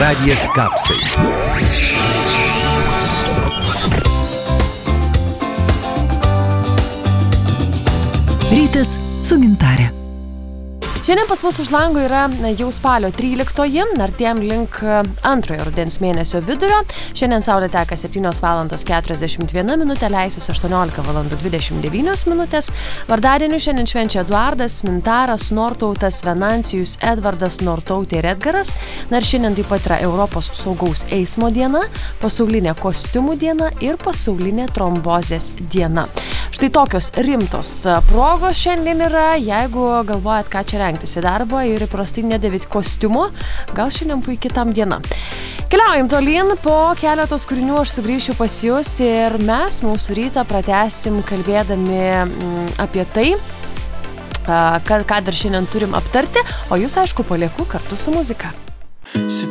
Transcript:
Radijas Kapsai. Rytas su Gintarė. Šiandien pas mus už lango yra jau spalio 13-oji, artėjam link antrojo rudens mėnesio vidurio. Šiandien saulė teka 7:41 minutė, leisis 18:29 minutės. Vardadienių šiandien švenčia Eduardas, Mintaras, Nortautas, Venancijus, Edvardas, Nortautė ir Edgaras. Na ir šiandien taip pat yra Europos saugaus eismo diena, pasaulinė kostiumų diena ir pasaulinė trombozės diena. Štai tokios rimtos progos šiandien yra, jeigu galvojat, ką čia rengtis į darbą ir įprastai nedėvėt kostiumo, gal šiandien puikiai tam diena. Keliaujam tolyn, po keletos kūrinių aš sugrįšiu pas jūs ir mes mūsų rytą pratęsim kalbėdami apie tai, ką dar šiandien turim aptarti, o jūs aišku palieku kartu su muzika. C'est